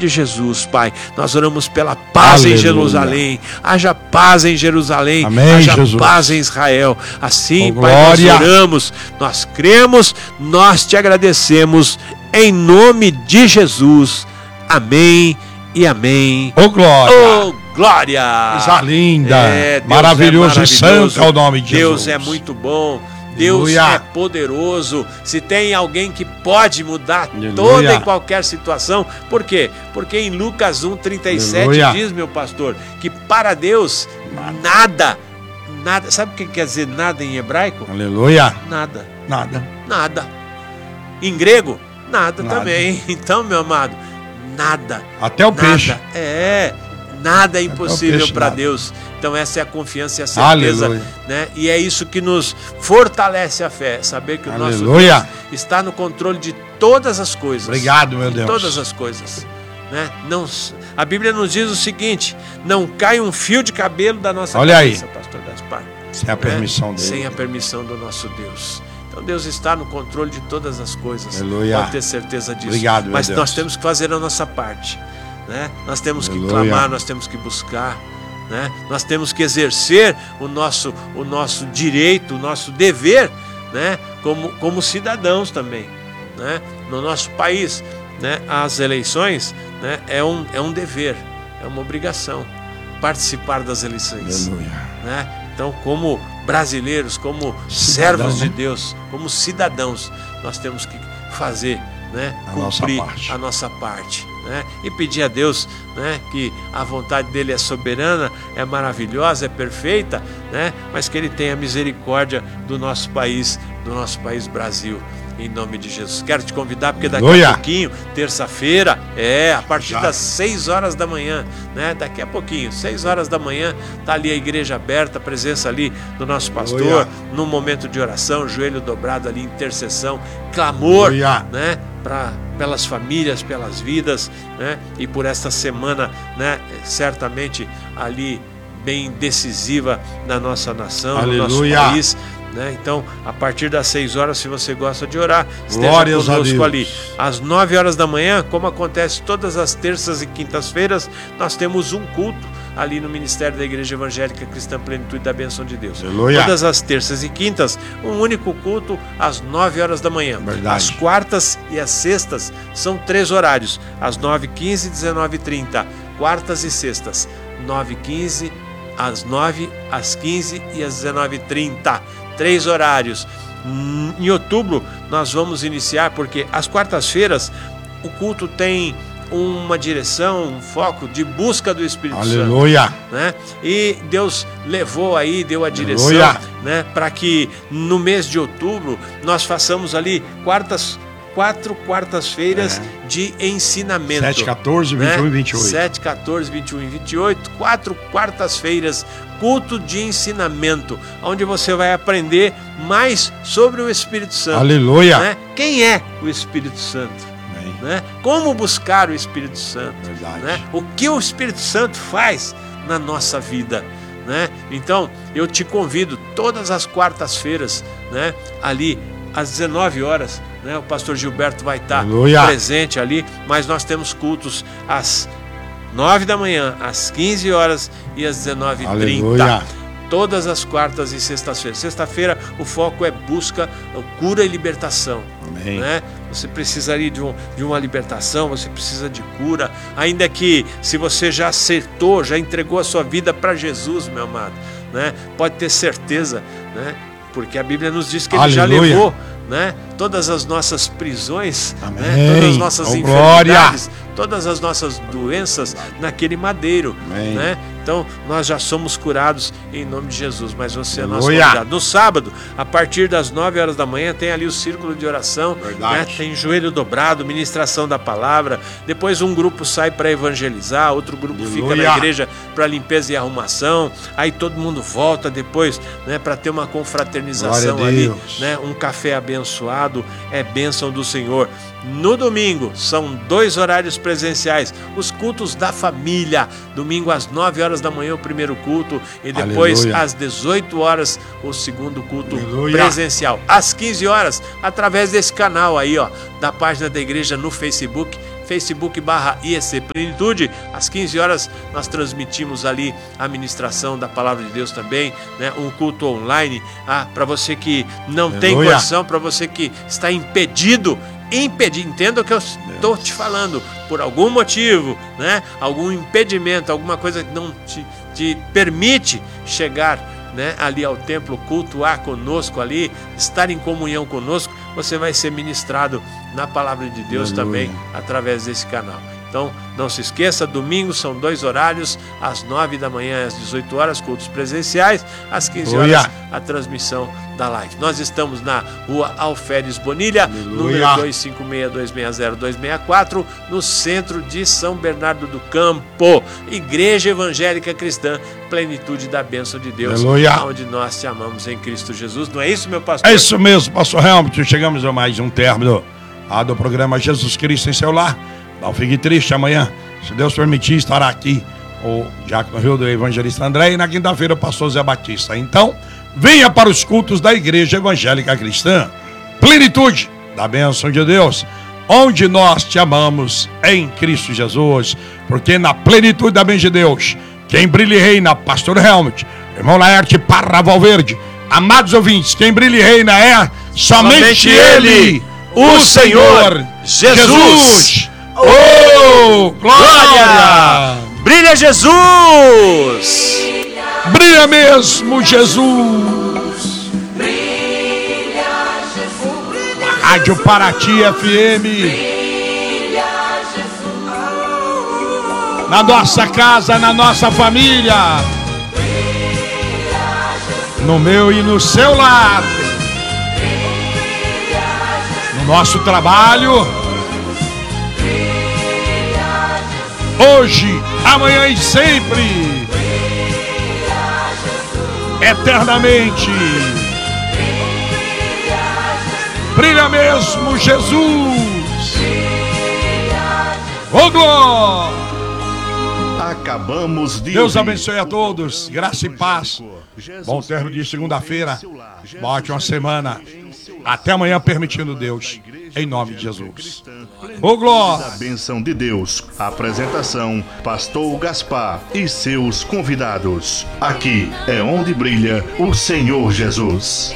de Jesus, Pai, nós oramos pela paz em Jerusalém. Haja paz em Jerusalém. Amém, haja Jesus. paz em Israel. Assim, Oh, Pai, nós glória. oramos, nós cremos, nós te agradecemos em nome de Jesus. Amém e amém. Ô, glória. Oh, glória! Coisa linda. Deus Maravilhoso é e santo é o nome de Deus Jesus. é muito bom. Deus Aleluia. é poderoso. Se tem alguém que pode mudar Aleluia. toda e qualquer situação, por quê? Porque em Lucas 1,37 Aleluia. diz, meu pastor, que para Deus nada, sabe o que quer dizer nada em hebraico? Aleluia. Nada, Nada. nada. Em grego, nada Nada. também. Então, meu amado, nada. Até o Nada. peixe. Nada é impossível peixe, para nada. Deus. Então essa é a confiança e a certeza, Aleluia. né? E é isso que nos fortalece a fé, saber que o nosso Aleluia. Deus está no controle de todas as coisas. Obrigado, meu de Deus. todas as coisas, né? Não, a Bíblia nos diz o seguinte: não cai um fio de cabelo da nossa Olha cabeça, aí. pastor Gaspar. Sem a permissão dele. Sem a permissão do nosso Deus. Então Deus está no controle de todas as coisas. Aleluia. Pode ter certeza disso. Obrigado, meu Mas Deus. nós temos que fazer a nossa parte, né? Nós temos que Aleluia. clamar, nós temos que buscar, né? Nós temos que exercer o nosso direito, o nosso dever, né? Como cidadãos também, né? No nosso país, né? As eleições, né? É um dever, é uma obrigação participar das eleições, Aleluia. né? Então, como brasileiros, como Cidadão, servos de né? Deus, como cidadãos, nós temos que fazer, né? A nossa Cumprir parte. a nossa parte, né? E pedir a Deus, né? Que a vontade dele é soberana, é maravilhosa, é perfeita, né? Mas que ele tenha misericórdia do nosso país Brasil. Em nome de Jesus. Quero te convidar, porque daqui Aleluia. a pouquinho, terça-feira, a partir das 6 horas da manhã, né? Daqui a pouquinho, 6 horas da manhã, tá ali a igreja aberta, a presença ali do nosso pastor, Aleluia. num momento de oração, joelho dobrado ali, intercessão, clamor, Aleluia. né? Pelas famílias, pelas vidas, né? E por esta semana, né? Certamente ali bem decisiva na nossa nação, Aleluia. no nosso país. Né? Então, a partir das 6 horas, se você gosta de orar, esteja Glórias a conosco Deus. ali. Às 9 horas da manhã, como acontece todas as terças e quintas-feiras, nós temos um culto ali no Ministério da Igreja Evangélica Cristã Plenitude da Bênção de Deus. Aleluia. Todas as terças e quintas, um único culto às 9 horas da manhã. Verdade. As quartas e as sextas são 3 horários, às 9h15 e 19h30. Quartas e sextas, 9h15, às 9, às 15 e às 19h30. 3 horários. Em outubro nós vamos iniciar, porque às quartas-feiras o culto tem uma direção, um foco de busca do Espírito Aleluia. Santo, né? E Deus levou aí, deu a direção, Aleluia. né? Para que no mês de outubro nós façamos ali 4 quartas-feiras de ensinamento. 7, 14, 21 e 28. 7, 14, 21 e 28, 4 quartas-feiras, culto de ensinamento, onde você vai aprender mais sobre o Espírito Santo. Aleluia. Né? Quem é o Espírito Santo? Amém. Né? Como buscar o Espírito Santo? Verdade. Né? O que o Espírito Santo faz na nossa vida? Né? Então, eu te convido todas as quartas-feiras, né? Ali às 19 horas, né? O pastor Gilberto vai estar Aleluia. presente ali, mas nós temos cultos às 9 da manhã, às 15 horas e às 19h30. Aleluia. Todas as quartas e sextas-feiras. Sexta-feira o foco é busca, cura e libertação. Amém. Né? Você precisaria de uma libertação, você precisa de cura. Ainda que se você já acertou, já entregou a sua vida para Jesus, meu amado, né? Pode ter certeza, né? Porque a Bíblia nos diz que Ele já Aleluia. levou, né? Todas as nossas prisões, né? Amém. Todas as nossas Oh, enfermidades, todas as nossas doenças naquele madeiro, Amém. né? Então nós já somos curados em nome de Jesus, mas você é nosso Aleluia. convidado. No sábado, a partir das 9 horas da manhã, tem ali o círculo de oração, Verdade. né? Tem joelho dobrado, ministração da palavra. Depois um grupo sai para evangelizar, outro grupo fica Aleluia. na igreja para limpeza e arrumação. Aí todo mundo volta depois, né? Para ter uma confraternização Glória a ali, Deus. né? Um café abençoado, é bênção do Senhor. No domingo, são 2 horários presenciais, os cultos da família. Domingo às 9 horas da manhã o primeiro culto e depois Aleluia. às 18 horas o segundo culto Aleluia. presencial. Às 15 horas, através desse canal aí, ó, da página da igreja no Facebook, Facebook/IEC Plenitude. Às 15 horas nós transmitimos ali a ministração da Palavra de Deus também, né? Um culto online, para você que não tem condição, para você que está impedido, entenda o que eu estou te falando, por algum motivo, né? Algum impedimento, alguma coisa que não te permite chegar, né, ali ao templo, cultuar conosco ali, estar em comunhão conosco, você vai ser ministrado na Palavra de Deus também através desse canal. Então, não se esqueça, domingo são 2 horários, às 9 da manhã e às 18 horas, cultos presenciais, às 15 horas, a transmissão da live. Nós estamos na rua Alferes Bonilha, número 256-260-264, no centro de São Bernardo do Campo, Igreja Evangélica Cristã, Plenitude da Bênção de Deus, onde nós te amamos em Cristo Jesus. Não é isso, meu pastor? É isso mesmo, pastor Helmut. Chegamos a mais um término do programa Jesus Cristo em seu lar. Não fique triste, amanhã, se Deus permitir, estará aqui o Diácono Rio do Evangelista André, e na quinta-feira o pastor Zé Batista. Então, venha para os cultos da Igreja Evangélica Cristã, Plenitude da Bênção de Deus, onde nós te amamos em Cristo Jesus, porque na plenitude da bênção de Deus, quem brilha e reina, pastor Helmut, irmão Laerte Parra Valverde, amados ouvintes, quem brilha e reina é somente Ele, o Senhor Jesus. Oh, glória! Brilha Jesus! Brilha mesmo Jesus! Brilha Jesus! A Rádio Paraty FM. Brilha Jesus! Na nossa casa, na nossa família. Brilha Jesus! No meu e no seu lar. Brilha Jesus! No nosso trabalho. Hoje, amanhã e sempre, eternamente, brilha mesmo Jesus. Oh, glória! Acabamos de Deus abençoe a todos, graça e paz. Bom término de segunda-feira, uma ótima semana. Até amanhã, permitindo Deus, em nome de Jesus. Ô, glória! A bênção de Deus. Apresentação: Pastor Gaspar e seus convidados. Aqui é onde brilha o Senhor Jesus.